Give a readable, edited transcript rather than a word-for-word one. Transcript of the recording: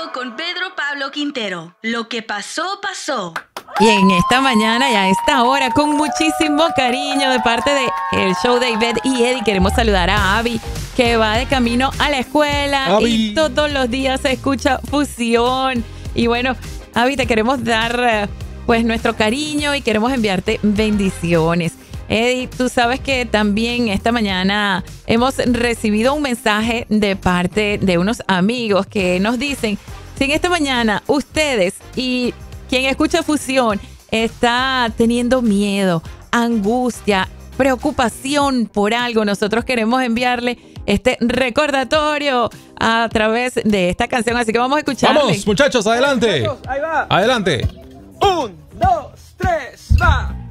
con Pedro Pablo Quintero. Lo que pasó, pasó. Y en esta mañana y a esta hora, con muchísimo cariño de parte de el show de Ivette y Eddie, queremos saludar a Abby, que va de camino a la escuela y todos los días se escucha Fusión. Y bueno, Abby, te queremos dar pues nuestro cariño y queremos enviarte bendiciones. Eddie, tú sabes que también esta mañana hemos recibido un mensaje de parte de unos amigos que nos dicen, si en esta mañana ustedes y quien escucha Fusión está teniendo miedo, angustia, preocupación por algo, nosotros queremos enviarle este recordatorio a través de esta canción, así que vamos a escucharle. Vamos, muchachos, adelante. Muchachos, ahí va. Adelante. 1, 2, 3, va.